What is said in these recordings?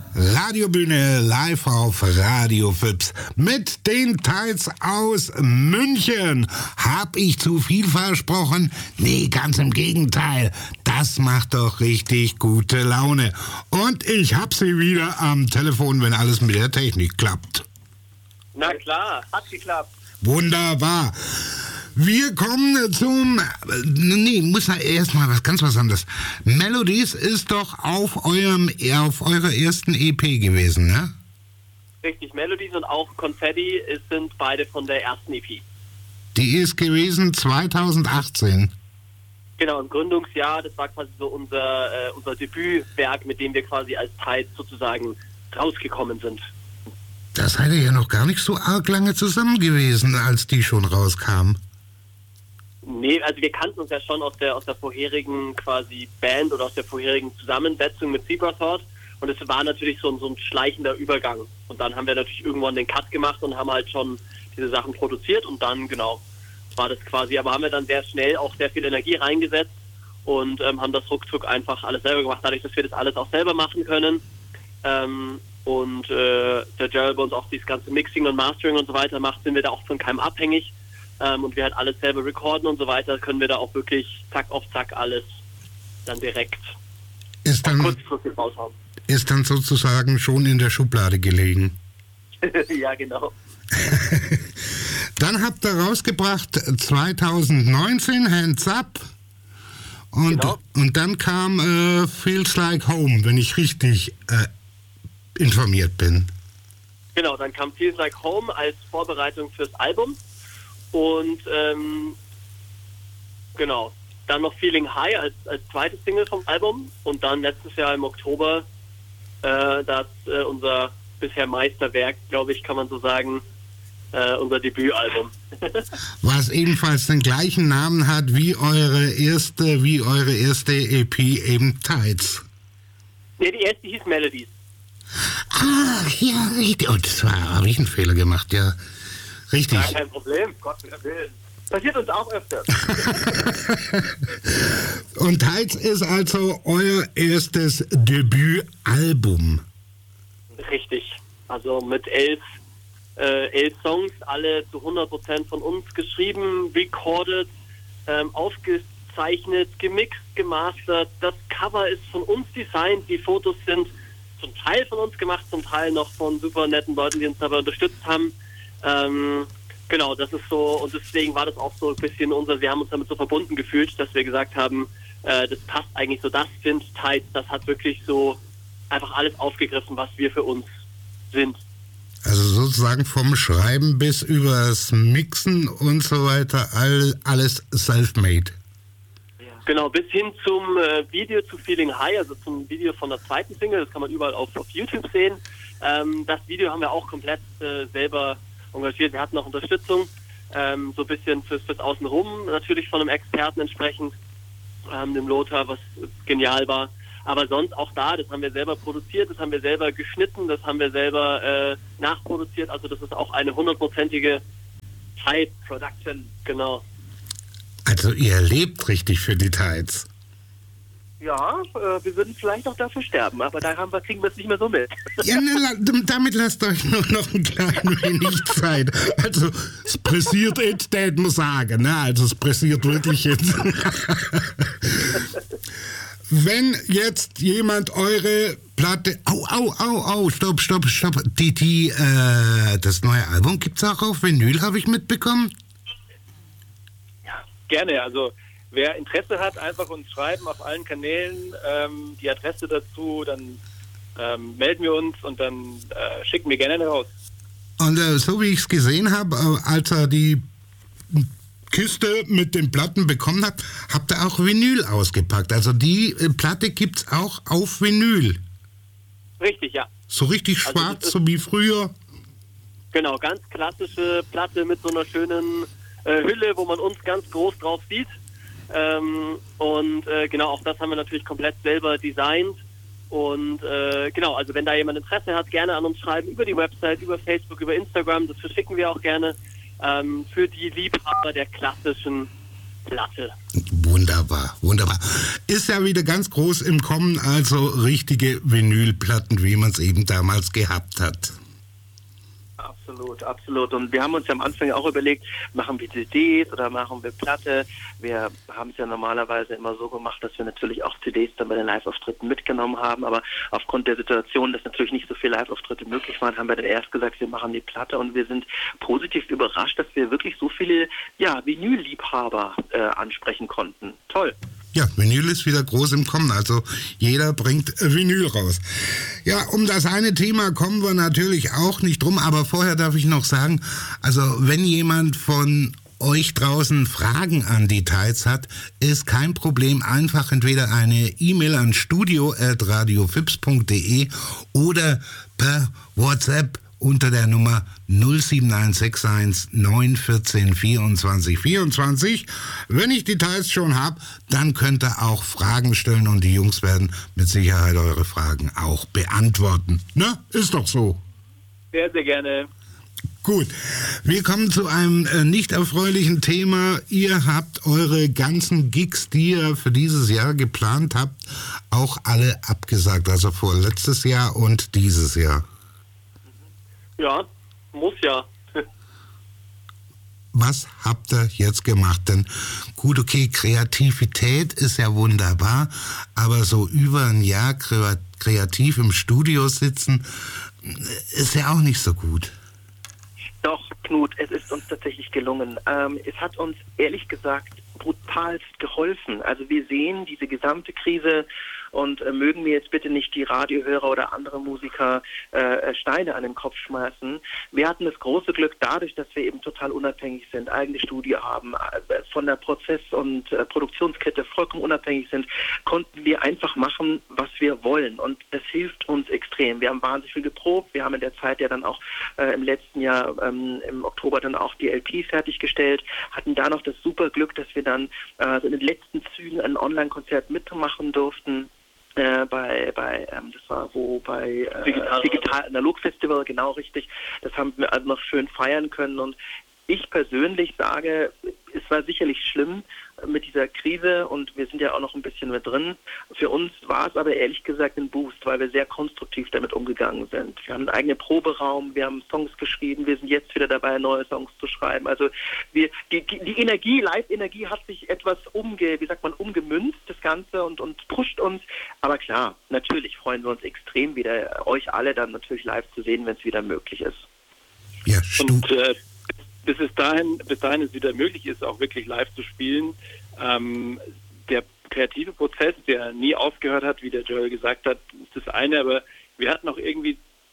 Radiobühne live auf Radio Fips mit den Teils aus München. Hab ich zu viel versprochen? Nee, ganz im Gegenteil. Das macht doch richtig gute Laune. Und ich hab sie wieder am Telefon, wenn alles mit der Technik klappt. Na klar, hat geklappt. Wunderbar. Wir kommen zum... Nee, muss erstmal was anderes. Melodies ist doch auf eurer ersten EP gewesen, ne? Richtig, Melodies und auch Confetti sind beide von der ersten EP. Die ist gewesen 2018. Genau, im Gründungsjahr, das war quasi so unser Debütwerk, mit dem wir quasi als Teil sozusagen rausgekommen sind. Das seid ihr ja noch gar nicht so arg lange zusammen gewesen, als die schon rauskam. Nee, also wir kannten uns ja schon aus der vorherigen quasi Band oder aus der vorherigen Zusammensetzung mit Zebra Thought und es war natürlich so ein schleichender Übergang. Und dann haben wir natürlich irgendwann den Cut gemacht und haben halt schon diese Sachen produziert und dann, genau, war das quasi, aber haben wir dann sehr schnell auch sehr viel Energie reingesetzt und haben das ruckzuck einfach alles selber gemacht, dadurch, dass wir das alles auch selber machen können. Und der Gerald bei uns auch dieses ganze Mixing und Mastering und so weiter macht, sind wir da auch von keinem abhängig. Und wir halt alles selber recorden und so weiter, können wir da auch wirklich zack auf zack alles dann direkt kurzfristig raushauen. Ist dann sozusagen schon in der Schublade gelegen. Ja, genau. Dann habt ihr rausgebracht 2019 Hands Up und, genau. Und dann kam Feels Like Home, wenn ich richtig informiert bin. Genau, dann kam Feels Like Home als Vorbereitung fürs Album. Und genau, dann noch Feeling High als zweites Single vom Album und dann letztes Jahr im Oktober unser bisher Meisterwerk, glaube ich, kann man so sagen, unser Debütalbum. Was ebenfalls den gleichen Namen hat wie eure erste EP eben Tides. Nee, die erste hieß Melodies. Ah, ja, richtig. Oh, das habe ich einen Fehler gemacht, ja. Richtig. Ja, kein Problem, Gottes Willen. Passiert uns auch öfter. Und Tides ist also euer erstes Debütalbum. Richtig. Also mit 11 Songs, alle zu 100% von uns geschrieben, recorded, aufgezeichnet, gemixt, gemastert. Das Cover ist von uns designt, die Fotos sind zum Teil von uns gemacht, zum Teil noch von super netten Leuten, die uns dabei unterstützt haben. Genau, das ist so, und deswegen war das auch so ein bisschen wir haben uns damit so verbunden gefühlt, dass wir gesagt haben, das passt eigentlich so, das sind Tides, das hat wirklich so einfach alles aufgegriffen, was wir für uns sind. Also sozusagen vom Schreiben bis übers Mixen und so weiter, alles self-made. Genau, bis hin zum Video zu Feeling High, also zum Video von der zweiten Single, das kann man überall auf YouTube sehen. Das Video haben wir auch komplett selber engagiert. Wir hatten auch Unterstützung, so ein bisschen fürs Außenrum, natürlich von einem Experten entsprechend, dem Lothar, was genial war. Aber sonst auch das haben wir selber produziert, das haben wir selber geschnitten, das haben wir selber nachproduziert. Also das ist auch eine 100%ige Tides-Production, genau. Also ihr lebt richtig für die Tides. Ja, wir würden vielleicht auch dafür sterben, aber kriegen wir es nicht mehr so mit. Ja, damit lasst euch nur noch ein klein wenig Zeit. Also, es pressiert jetzt, tät man sagen. Ne? Also, es pressiert wirklich jetzt. Wenn jetzt jemand eure Platte... Stopp. Das neue Album gibt's auch auf Vinyl, habe ich mitbekommen. Ja, gerne, also... Wer Interesse hat, einfach uns schreiben auf allen Kanälen, die Adresse dazu, dann melden wir uns und dann schicken wir gerne raus. Und so wie ich es gesehen habe, als er die Kiste mit den Platten bekommen hat, habt ihr auch Vinyl ausgepackt. Also die Platte gibt's auch auf Vinyl. Richtig, ja. So richtig schwarz, also so wie früher. Genau, ganz klassische Platte mit so einer schönen Hülle, wo man uns ganz groß drauf sieht. Genau, auch das haben wir natürlich komplett selber designt und genau, also wenn da jemand Interesse hat, gerne an uns schreiben über die Website, über Facebook, über Instagram, das verschicken wir auch gerne für die Liebhaber der klassischen Platte. Wunderbar, wunderbar. Ist ja wieder ganz groß im Kommen, also richtige Vinylplatten, wie man es eben damals gehabt hat. Absolut, absolut. Und wir haben uns ja am Anfang auch überlegt, machen wir CDs oder machen wir Platte? Wir haben es ja normalerweise immer so gemacht, dass wir natürlich auch CDs dann bei den Live-Auftritten mitgenommen haben, aber aufgrund der Situation, dass natürlich nicht so viele Live-Auftritte möglich waren, haben wir dann erst gesagt, wir machen die Platte, und wir sind positiv überrascht, dass wir wirklich so viele Vinyl-Liebhaber ansprechen konnten. Toll. Ja, Vinyl ist wieder groß im Kommen, also jeder bringt Vinyl raus. Ja, um das eine Thema kommen wir natürlich auch nicht drum, aber vorher darf ich noch sagen, also wenn jemand von euch draußen Fragen an die Tides hat, ist kein Problem, einfach entweder eine E-Mail an studio@radiofips.de oder per WhatsApp unter der Nummer 07961 914 24 24. Wenn ich Details schon habe, dann könnt ihr auch Fragen stellen und die Jungs werden mit Sicherheit eure Fragen auch beantworten. Ne? Ist doch so. Sehr, sehr gerne. Gut, wir kommen zu einem nicht erfreulichen Thema. Ihr habt eure ganzen Gigs, die ihr für dieses Jahr geplant habt, auch alle abgesagt. Also vor letztes Jahr und dieses Jahr. Ja, muss ja. Was habt ihr jetzt gemacht? Denn gut, okay, Kreativität ist ja wunderbar, aber so über ein Jahr kreativ im Studio sitzen, ist ja auch nicht so gut. Doch, Knut, es ist uns tatsächlich gelungen. Es hat uns ehrlich gesagt brutalst geholfen. Also wir sehen diese gesamte Krise, und mögen mir jetzt bitte nicht die Radiohörer oder andere Musiker Steine an den Kopf schmeißen. Wir hatten das große Glück, dadurch, dass wir eben total unabhängig sind, eigene Studio haben, von der Prozess- und Produktionskette vollkommen unabhängig sind, konnten wir einfach machen, was wir wollen. Und das hilft uns extrem. Wir haben wahnsinnig viel geprobt. Wir haben in der Zeit ja dann auch im letzten Jahr, im Oktober, dann auch die LP fertiggestellt, hatten da noch das super Glück, dass wir dann in den letzten Zügen ein Online-Konzert mitmachen durften. Das war Digital Analog Festival, genau richtig. Das haben wir also noch schön feiern können, und ich persönlich sage, es war sicherlich schlimm mit dieser Krise, und wir sind ja auch noch ein bisschen mit drin. Für uns war es aber ehrlich gesagt ein Boost, weil wir sehr konstruktiv damit umgegangen sind. Wir haben einen eigenen Proberaum, wir haben Songs geschrieben, wir sind jetzt wieder dabei, neue Songs zu schreiben. Also die Energie, Live-Energie hat sich etwas umgemünzt, das Ganze, und pusht uns. Aber klar, natürlich freuen wir uns extrem wieder, euch alle dann natürlich live zu sehen, wenn es wieder möglich ist. Ja, und bis dahin es wieder möglich ist, auch wirklich live zu spielen, der kreative Prozess, der nie aufgehört hat, wie der Joel gesagt hat, ist das eine, aber wir hatten auch irgendwie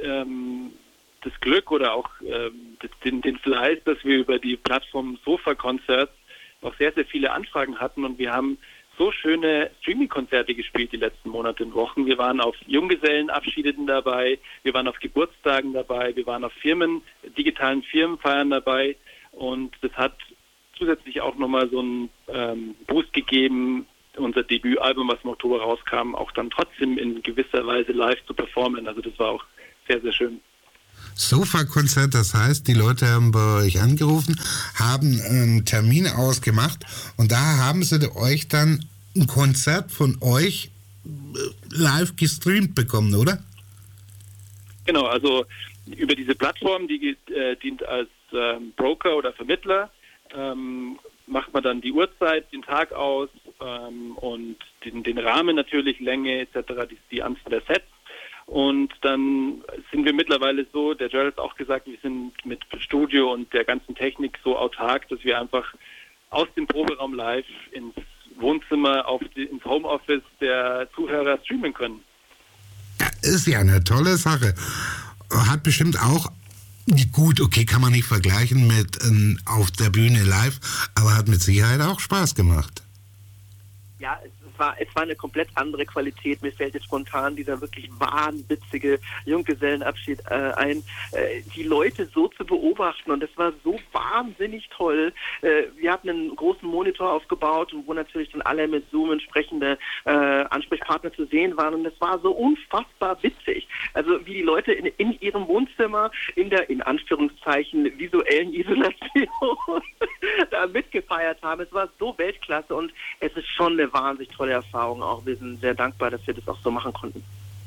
das Glück oder auch den Fleiß, dass wir über die Plattform Sofa Concerts auch sehr, sehr viele Anfragen hatten, und wir haben so schöne Streaming-Konzerte gespielt die letzten Monate und Wochen. Wir waren auf Junggesellenabschieden dabei, wir waren auf Geburtstagen dabei, wir waren auf digitalen Firmenfeiern dabei, und das hat zusätzlich auch nochmal so einen Boost gegeben, unser Debütalbum, was im Oktober rauskam, auch dann trotzdem in gewisser Weise live zu performen. Also das war auch sehr, sehr schön. Sofa-Konzert, das heißt, die Leute haben bei euch angerufen, haben einen Termin ausgemacht, und da haben sie euch dann ein Konzert von euch live gestreamt bekommen, oder? Genau, also über diese Plattform, die dient als Broker oder Vermittler, macht man dann die Uhrzeit, den Tag aus und den Rahmen natürlich, Länge etc., die Anzahl der Sets. Und dann sind wir mittlerweile so, der Joel hat auch gesagt, wir sind mit Studio und der ganzen Technik so autark, dass wir einfach aus dem Proberaum live ins Wohnzimmer, ins Homeoffice der Zuhörer streamen können. Ja, ist ja eine tolle Sache. Hat bestimmt auch, gut, okay, kann man nicht vergleichen mit auf der Bühne live, aber hat mit Sicherheit auch Spaß gemacht. Ja, es war eine komplett andere Qualität. Mir fällt jetzt spontan dieser wirklich wahnwitzige Junggesellenabschied ein. Die Leute so zu beobachten, und das war so wahnsinnig toll. Wir hatten einen großen Monitor aufgebaut, wo natürlich dann alle mit Zoom entsprechende Ansprechpartner zu sehen waren, und das war so unfassbar witzig. Also wie die Leute in ihrem Wohnzimmer in der, in Anführungszeichen, visuellen Isolation da mitgekommen gefeiert haben. Es war so Weltklasse und es ist schon eine wahnsinnig tolle Erfahrung auch. Wir sind sehr dankbar, dass wir das auch so machen konnten.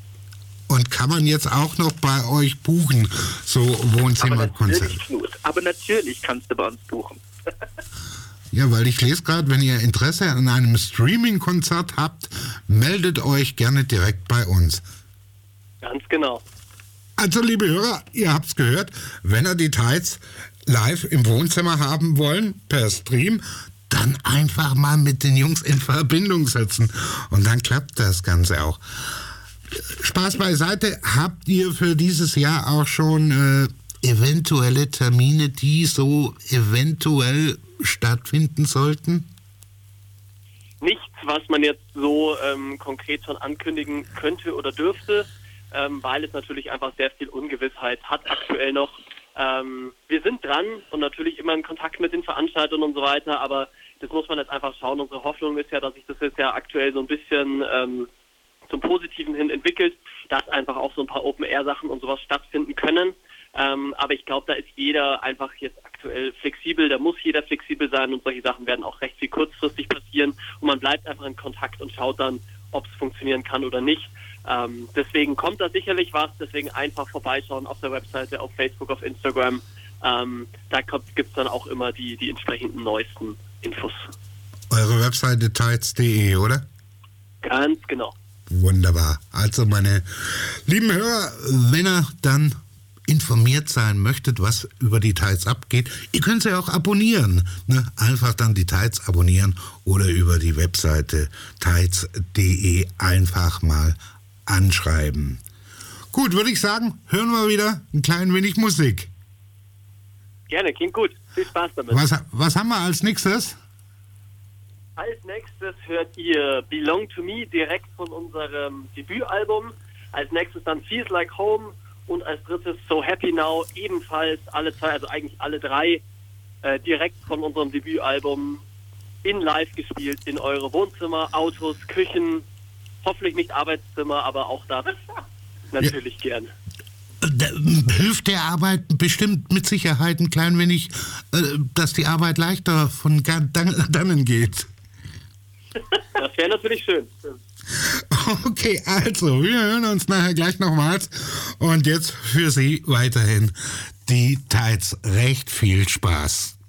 Und kann man jetzt auch noch bei euch buchen, so Wohnzimmerkonzert? Aber natürlich kannst du bei uns buchen. Ja, weil ich lese gerade, wenn ihr Interesse an einem Streaming-Konzert habt, meldet euch gerne direkt bei uns. Ganz genau. Also, liebe Hörer, ihr habt's gehört, wenn ihr die Tides live im Wohnzimmer haben wollen, per Stream, dann einfach mal mit den Jungs in Verbindung setzen. Und dann klappt das Ganze auch. Spaß beiseite, habt ihr für dieses Jahr auch schon eventuelle Termine, die so eventuell stattfinden sollten? Nichts, was man jetzt so konkret schon ankündigen könnte oder dürfte, weil es natürlich einfach sehr viel Ungewissheit hat aktuell noch. Wir sind dran und natürlich immer in Kontakt mit den Veranstaltern und so weiter, aber das muss man jetzt einfach schauen. Unsere Hoffnung ist ja, dass sich das jetzt ja aktuell so ein bisschen zum Positiven hin entwickelt, dass einfach auch so ein paar Open-Air-Sachen und sowas stattfinden können. Aber ich glaube, da ist jeder einfach jetzt aktuell flexibel, da muss jeder flexibel sein und solche Sachen werden auch recht viel kurzfristig passieren und man bleibt einfach in Kontakt und schaut dann, ob es funktionieren kann oder nicht. Deswegen kommt da sicherlich was, deswegen einfach vorbeischauen auf der Webseite, auf Facebook, auf Instagram. Da gibt es dann auch immer die entsprechenden neuesten Infos. Eure Webseite tides.de, oder? Ganz genau. Wunderbar. Also meine lieben Hörer, wenn ihr dann informiert sein möchtet, was über die Tides abgeht, ihr könnt sie auch abonnieren. Ne? Einfach dann die Tides abonnieren oder über die Webseite tides.de einfach mal anschreiben. Gut, würde ich sagen, hören wir wieder ein klein wenig Musik. Gerne, klingt gut. Viel Spaß damit. Was haben wir als nächstes? Als nächstes hört ihr Belong to Me direkt von unserem Debütalbum. Als nächstes dann Feels Like Home und als drittes So Happy Now, ebenfalls alle zwei, also eigentlich alle drei, direkt von unserem Debütalbum in live gespielt in eure Wohnzimmer, Autos, Küchen, hoffentlich nicht Arbeitszimmer, aber auch das natürlich gerne. Hilft der Arbeit bestimmt mit Sicherheit ein klein wenig, dass die Arbeit leichter von dannen geht. Das wäre natürlich schön. Okay, also, wir hören uns nachher gleich nochmals. Und jetzt für Sie weiterhin die Tides. Recht viel Spaß.